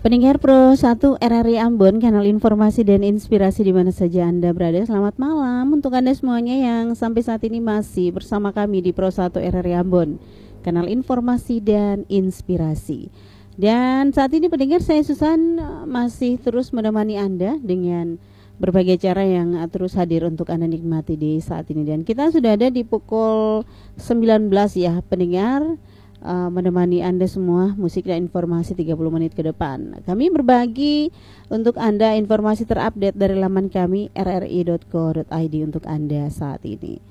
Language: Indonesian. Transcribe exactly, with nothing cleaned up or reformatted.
Pendengar Pro satu R R I Ambon, kanal informasi dan inspirasi di mana saja Anda berada. Selamat malam untuk Anda semuanya yang sampai saat ini masih bersama kami di Pro satu R R I Ambon, kanal informasi dan inspirasi. Dan saat ini pendengar, saya Susan masih terus menemani Anda dengan berbagai cara yang terus hadir untuk Anda nikmati di saat ini. Dan kita sudah ada di pukul sembilan belas ya pendengar. Uh, menemani Anda semua musik dan informasi tiga puluh menit ke depan. Kami berbagi untuk Anda informasi terupdate dari laman kami r r i dot co dot i d untuk Anda saat ini.